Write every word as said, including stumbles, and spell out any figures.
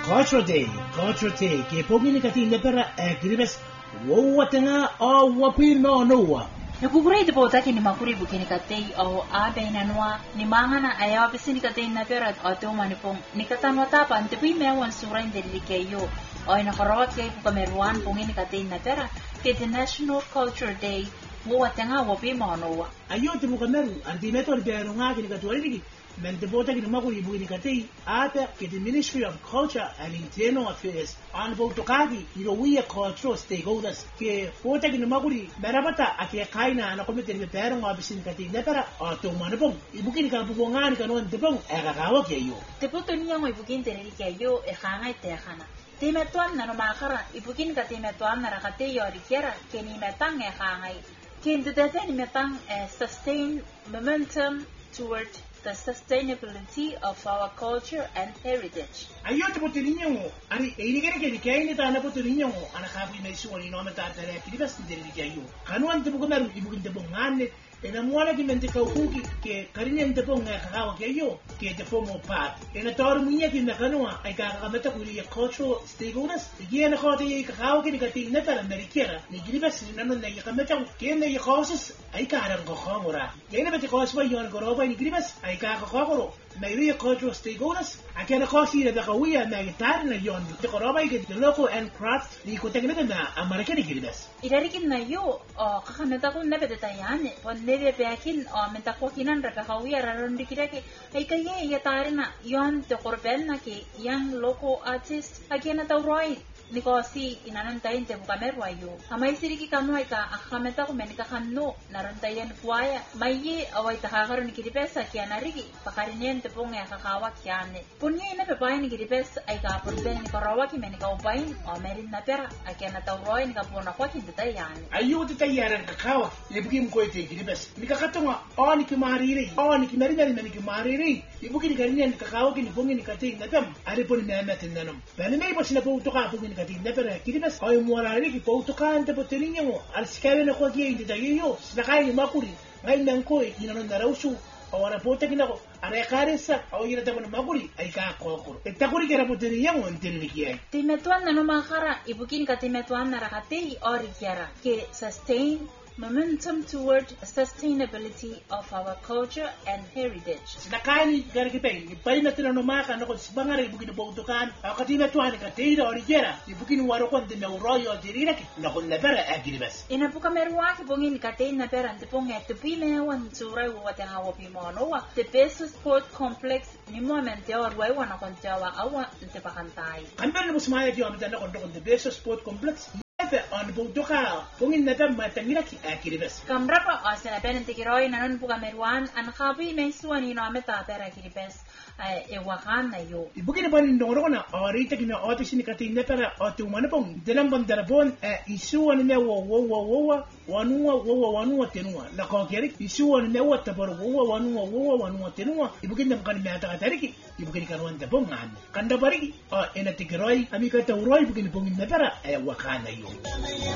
Culture Day, Culture Day, ke pogini kati nepera e kiribes wo tenga o wapi no noa. Naguguray ito po taki ni makuri bukini katay o abe nanwa ni mangana ayaw bisi ni katay na perat o tumani pong ni katanwa tapan tipuy mewan surain dili kayo o inakarot kay po kameruan pong ni katay na pera kay the National Culture Day wo tenga wapi mo noa. Ayo tipu kameru anti meto ni pero nga kini katwali digi. Men de bota kini makuri bukini katay ate ke the Ministry of Culture and Internal Affairs on boto kagi ilo wiya cultural stakeholders ke bota kini makuri merabata ake kaina na komite ni pero nga bisi ni katay nepera o tumani pong ibukini ka bukongani kanon tipong e kakawa kayo. Tiputo niya mo ibukini dili kayo e kangay te kana. Timetuan na numakara ibukini ka timetuan na rakate yori kera kini metang e kangay. Kin dudete ni metang e sustain momentum toward the sustainability of our culture and heritage. Ayo te pote niño ani e ni kere ke ke ni ta na pote niño ana kabu me suoni no meta ta re ki bas de ri ayo kanu an te bu komeru ibu kinte bon ngane ena muala ki mente ka uki ke karine ente bon nga kawa ke yo ke te fomo pat ena tor munya ki na kanu ai ka ka meta kuri ya cultural stakeholders ye na khote ye ka kawa ke ni ka ti na ta amerikera ni gri bas ni nanu na ye ka meta ke na ye khosas ai ka ran ko khomura ye na beti khos ba yon ko roba ni gri bas ai ka ka khogoro na ye cultural stakeholders akena khosi le ba kawiya na gitar na yon te roba ke the local and craft ni ko tekne na amerikani gri bas irarikin na yo o kakameta ko na beta tayane nere beakin o menta ko kinan raka kawiya raron dikirake ay kaya ya tarina yon te korben na ke yang local artist akena tawroi nikosi inanantayin te bukamerwa yo amay siriki kanu ay ka akameta ko menika kanu narantayan kuaya maye away takakaron ni kiripesa kya narigi pakarinyen te pong ya kakawa kyane punya ina pepay ni kiripesa ay ka porben ni karawa ki menika upayin o merin na pera akena tawroi ni kapuna kwa kintatayane ayo te tayaran kakawa lebukim ko te kiripesa nikakatonga o ni kimariri o ni kimariri ni kimariri ibuki ni karinyen kakawa ki ni pongi ni katay na tam ari po ni memetin nanam bani may pa sila po utoka pongi ni katay na pera kiripesa ay muarari ki po utoka ante po teninya mo al sikawe na kwa kiya hindi tayo sinakay ni makuri ngayon nang ko inanon na rausu awara po tekina ko are karesa aw yira tamo makuri ay ka kokoro takuri kera po teninya mo nteni kiya timetuan na no makara ibukin ka timetuan na rakate ori kiara ke sustain momentum toward sustainability of our culture and heritage. Sinakani garikipay, ipay na tinanumaka na kung sibangari ibukin po utukan, ako timetuan ka tira o rigera, ibukin waro kon de meuroyo dirira ki na kung napera agilibas. Inapuka meruwa ki pongin katain na pera antipong eto pi mewan suray wate hawa pi monowa, the best sport complex ni mo mente or way wana kon jawa awa ntipakantay. Kanban na musmaya ki wamita na kon the best sport complex on butuka pungin na tam matangira ki akiribes kamrapa asena benen tikiroy nanon buka meruan an khabi mesuani no ameta pera kiribes e wakan na yo ibukin ba ni ndoro na orita kina otis ni katin na pera otu manapong delam bandarabon isuan me wo wo wo wo wanua wo wanua tenua la ko keri isuan me wo tabor wo wanua wo wanua tenua ibukin nam kan me ata tariki ibukin kan ta bongan kanda bariki ena tikiroy amika tawroy ibukin pungin na pera e wakan na yo